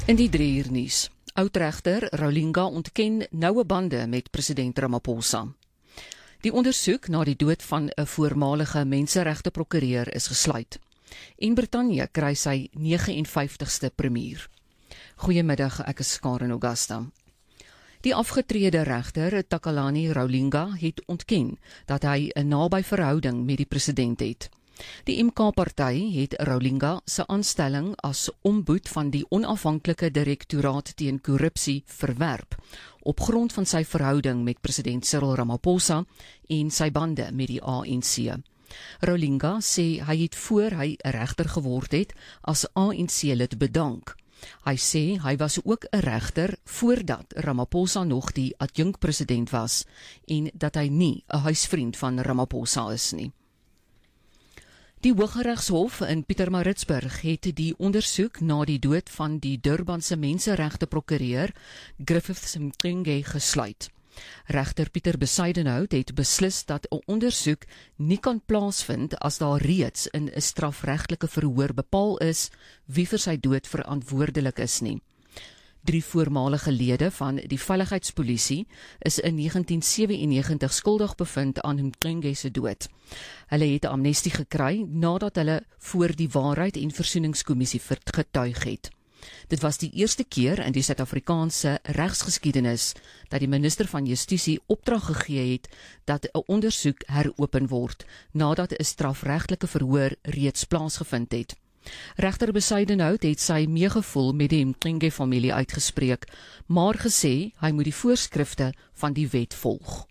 In die 3 uur nuus. Oudregter Raulinga ontken noue bande met president Ramaphosa. Die ondersoek na die dood van 'n voormalige menseregte-prokureur is gesluit. En Brittanje kry sy 59ste premier. Goeiemiddag, ek is Karen Augusta. Die afgetrede regter Takalani Raulinga het ontken dat hy 'n naby verhouding met die president het. Die MK-party het Raulinga se aanstelling as omboed van die onafhanklike direktoraat teen korrupsie verwerp, op grond van sy verhouding met president Cyril Ramaphosa en sy bande met die ANC. Raulinga sê hy het voor hy 'n regter geword het as ANC-lid bedank. Hy sê hy was ook 'n regter voordat Ramaphosa nog die adjunkpresident was en dat hy nie 'n huisvriend van Ramaphosa is nie. Die Hooggeregshof in Pietermaritzburg het die ondersoek na die dood van die Durbanse menseregte-prokureur Griffith Mxenge gesluit. Regter Pieter Bezuidenhout het beslis dat 'n ondersoek nie kan plaasvind as daar reeds in 'n strafregtelike verhoor bepaal is wie vir sy dood verantwoordelik is nie. 3 voormalige lede van die veiligheidspolisie is in 1997 skuldig bevind aan Mxenge se dood. Hulle het amnestie gekry nadat hulle voor die Waarheid en Versoeningskommissie getuig het. Dit was die eerste keer in die Suid-Afrikaanse regsgeskiedenis dat die minister van Justisie opdrag gegee het dat 'n ondersoek heropen word nadat 'n strafregtelike verhoor reeds plaasgevind het. Regter Bezuidenhout het sy meegevoel met die Mxenge-familie uitgespreek, maar gesê hy moet die voorskrifte van die wet volg.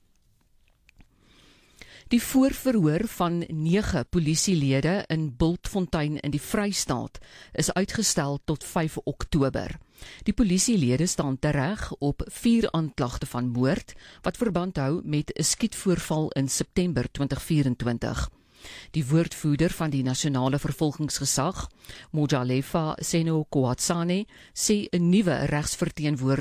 Die voorverhoor van 9 polisielede in Bultfontein in die Vrystaat is uitgestel tot 5 Oktober. Die polisielede staan tereg op 4 aanklagte van moord wat verband hou met 'n skietvoorval in September 2024. Die woordvoerder van die nasionale vervolgingsgesag, Mojalefa Seno-Koatsane, sê 'n nuwe regsverteenwoordiger